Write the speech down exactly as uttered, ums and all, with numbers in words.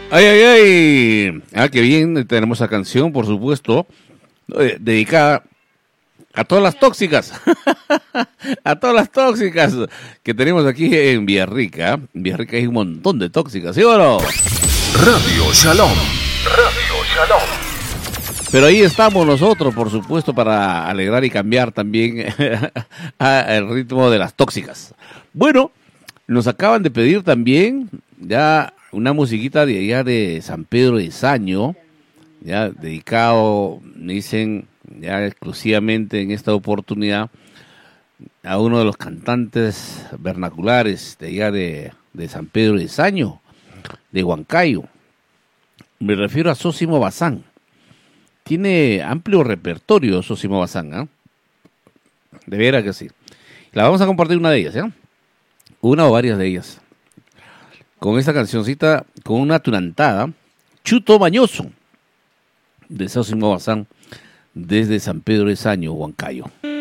Ay, ay, ay. Ah, qué bien. Tenemos esa canción, por supuesto, eh, dedicada a todas las tóxicas. A todas las tóxicas que tenemos aquí en Villarrica. En Villarrica hay un montón de tóxicas, ¿sí o no? Radio Shalom. Radio Shalom. Pero ahí estamos nosotros, por supuesto, para alegrar y cambiar también el ritmo de las tóxicas. Bueno, nos acaban de pedir también ya una musiquita de allá de San Pedro de Saño, ya dedicado, me dicen, ya exclusivamente en esta oportunidad a uno de los cantantes vernaculares de allá de, de San Pedro de Saño, de Huancayo. Me refiero a Sosimo Bazán. Tiene amplio repertorio Sosimo Bazán, ¿eh? De veras que sí. La vamos a compartir una de ellas, ¿eh? Una o varias de ellas. Con esta cancioncita, con una tunantada, Chuto Mañoso, de Sosimo Bazán, desde San Pedro de Saño, Huancayo.